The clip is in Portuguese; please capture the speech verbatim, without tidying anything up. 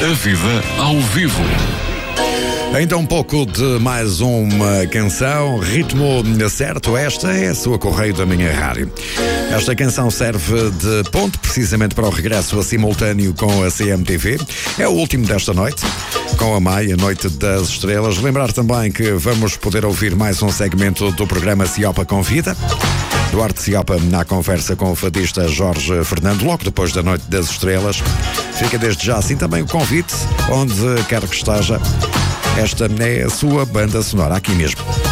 A vida ao vivo. Então um pouco de mais uma canção, ritmo certo, esta é a sua Correio da Minha Rádio. Esta canção serve de ponto precisamente para o regresso a simultâneo com a C M T V. É o último desta noite, com a Maia, Noite das Estrelas. Lembrar também que vamos poder ouvir mais um segmento do programa Ciopa Convida. Duarte Ciopa na conversa com o fadista Jorge Fernando, logo depois da Noite das Estrelas. Fica desde já assim também o convite, onde quer que esteja. Esta é a sua banda sonora, aqui mesmo.